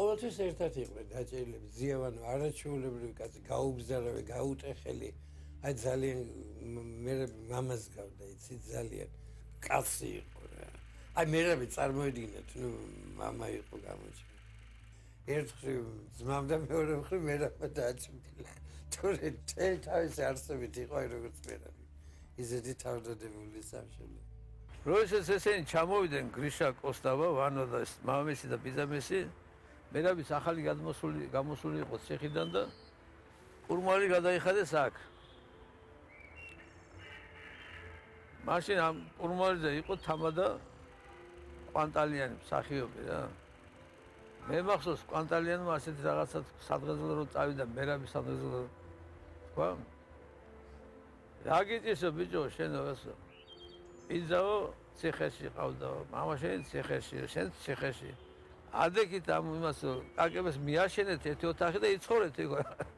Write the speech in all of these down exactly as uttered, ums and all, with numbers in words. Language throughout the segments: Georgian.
ყოველთვის ერთად იყვნენ დაჭერილები. ზიავანო არაჩვეულებრივი კაცი, გაუბზარავი, გაუტეხელი. აი ძალიან მე მამას გავდა, იცი ძალიან კაცი იყო რა. აი მერაბი წარმოედგინეთ, ნუ მამა იყო გამოჩენილი. ერთხელ ძმამ და მეორე მხრივ მერაბმა დააჭმილა. თორე თელ თავისი არსებით იყო აი როგორც მერაბი. ისეთი თავდადებული სამშობლო. როდესაც ესენი ჩამოვიდნენ გრიშა, კოსტავა, ვანო და მამამისი და ბიძამისი, მერაბის ახალი გადმოსული გამოსული იყო ციხიდან და ყურმალი გადაიხადეს აქ. მაშინ ამ ყურმალიზე იყო თამადა კვანტალიანი მსახიობი რა. მე მახსოვს კვანტალიანმა ასეთი რაღაცა სადღეძლო რო წავიდა მერაბის სადღეძლო თქვა რა გიწისო ბიჭო შენო ესო იზაო ციხეში ყავდა მამა შენ ციხეში შენ ციხეში ადეკით ამ იმას კაკებს მიაშენეთ ერთი ოთახი და იცხოვრეთ ეგ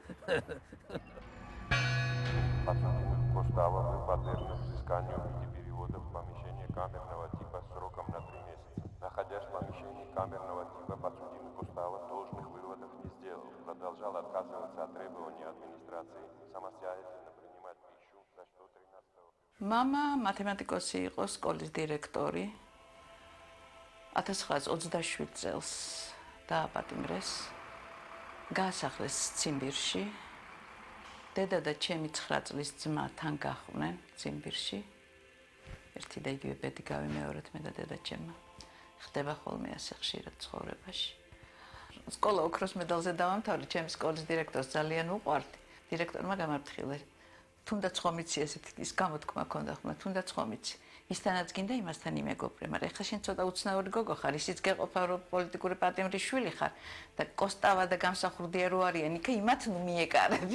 Костава подвержен взысканию в виде перевода в помещение камерного типа сроком на три месяца. Находясь в помещении камерного типа, подсудимый Костава должных выводов не сделал. Продолжал отказываться от требований администрации самостоятельно принимать пищу, за что тринадцатого... Мама математикოსი იყო სკოლის დირექტორი. ათას ცხრაას ოცდაშვიდ წელს დააპატიმრეს. გაასახლეს ციმბირში. დედა და ჩემი ცხრა წლის ძმა თან გახვნენ ციმბირში. ერთი და იგივე ბედი გავიმეორეთ მე და დედა ჩემმა. ხდება ხოლმე ასე ხშირად ცხოვრებაში. სკოლა ოქროს მედალზე დავამთავრე, ჩემი სკოლის დირექტორს ძალიან უყვარდი. დირექტორმა გამართხილა. თუნდაც ხომ იცი ესეთი ის გამოთქმა ქონდა ხმა, თუნდაც ხომ იცი. ისთანაც გინდა იმასთან იმეგობრე, მაგრამ ეხლა შენ ცოტა უცნაური გოგო ხარ, ისიც გეყოფა რომ პოლიტიკური პატიმრის შვილი ხარ და კოსტავა და გამსახურდია რო არიან, იქ იმათ ნუ მიეკარები.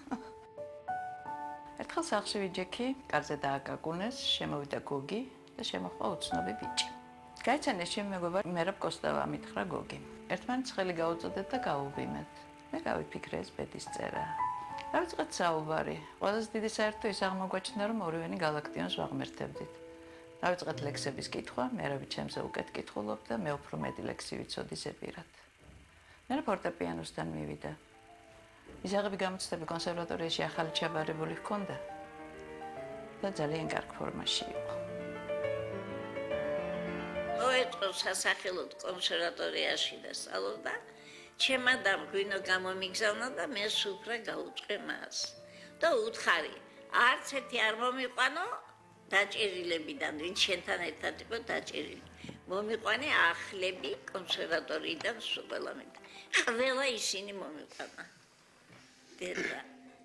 ერთხელ სახლში ვიჯექი, კარზე დააკაკუნეს, შემოვიდა გოგი და შემოხვა უცნობი ბიჭი. გაიცანეს ჩემი მეგობარი მერაბ კოსტავა მითხრა გოგი. ერთმანეთს ხელი გაუწოდეთ და გაუვიმეთ. მე გავიფიქრე ეს ბედის წერა. დავიწყეთ საუბარი. ყველაზე დიდი საერთო ის აღმოგვაჩნდა, რომ ორივენი გალაქტიონს ვაღმერთებდით. დავიწყეთ ლექსების კითხვა, მერაბი ჩემზე უკეთ კითხულობდა, მე უფრო მეტი ლექსი ვიცოდი ზეპირად. მე ფორტეპიანოსთან მივიდა. ისაღები გამოცდები კონსერვატორიაში ახალი ჩაბარებული ჰქონდა და ძალიან კარგ ფორმაში იყო. მოეწყო სასახელოდ კონსერვატორიაში და სწავლობდა. ჩემმა დამგვინო გამომიგზავნა და მე სუფრა გაუწყე მას. და უთხარი, არც ერთი არ მომიყვანო დაჭერილებიდან, ვინც შენთან ერთად იყო დაჭერილი. მომიყვანე ახლები კონსერვატორიიდან სულ ყველა მით. ყველა ისინი მომიყვანა. დედა.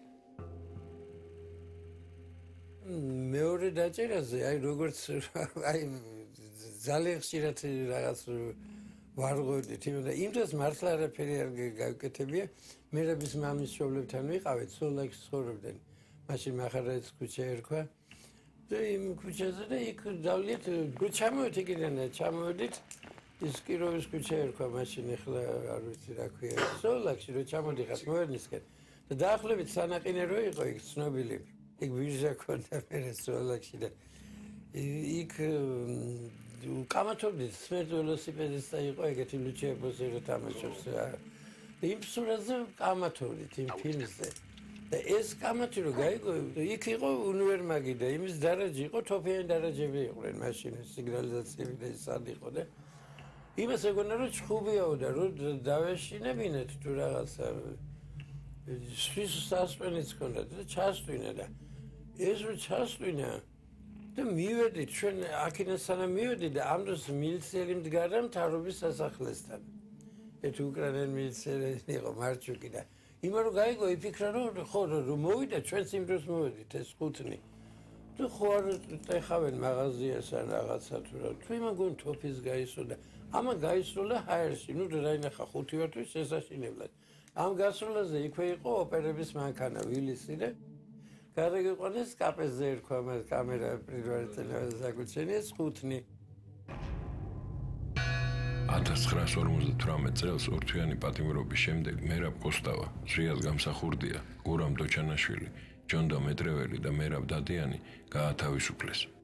მეორე დაჭერაზე, აი როგორც აი ძალიან ხშირად რაღაც ვარღვევდით, იმიტომ იმ დროს მართლა არაფერი არ გავიკეთებია. მერაბის მამის მშობლებთან ვიყავით, სოლაკში ცხოვრობდნენ. მაშინ მახარაძის ქუჩა ერქვა. და იმ ქუჩაზე და იქ დავლიეთ, ჩამოვით იქიდან და ჩამოვიდით. ის კიროვის ქუჩა ერქვა, მაშინ ახლა არ ვიცი რა ქვია. სოლაკში რო ჩამოდიხარ მოერნისკენ. და დაახლოებით სანაყინე რო იყო იქ ცნობილი. იქ ვიჟა ქონდა მერე სოლაკში და იქ კამათობდით სმერტ ველოსიპედისტა იყო ეგეთი ლუჩიებოზე რო თამაშობს რა. იმ სურათზე კამათობდით იმ ფილმზე. და ეს კამათი რო გაიგო, იქ იყო უნივერმაგი და იმის დარაჯი იყო, თოფიანი დარაჯები იყვნენ მაშინ სიგნალიზაციები და ის სად იყო და იმას ეგონა რომ ჩხუბიაო და რო დავეშინებინეთ თუ რაღაცა სვის სასპენიც ქონდა და ჩასტვინა და ეს რო ჩასტვინა და მივედით ჩვენ აქედან სანამ მივედით და ამ დროს მილიციელი მდგარა მთავრობის სასახლესთან. ეს უკრაინელი მილიციელი იყო მარჩუკი და იმან რო გაიგო იფიქრა რომ ხო რომ მოვიდა ჩვენს იმ დროს მოვედით ეს ხუთნი. თუ ხო არ ეხავენ მაღაზიას ან რაღაცა თუ რა თუ იმან გონ თოფის გაისროლა. ამან გაისროლა ჰაერში, ნუ რაინახა ხუთი ვართვის შესაშინებლად. ამ გასროლაზე იქვე იყო ოპერების მანქანა ვილისი და გარეგიყვანეს კაპეზე ერქვა მას კამერა პირველი ტელევიზია გუჩენიეს ხუთნი. ათას ცხრაას ორმოცდათვრამეტ წელს ორთვიანი პატიმრობის შემდეგ მერაბ კოსტავა, ზრიად გამსახურდია, გურამ დოჩანაშვილი, ჯონდა მეტრეველი და მერაბ დადიანი გაათავისუფლეს.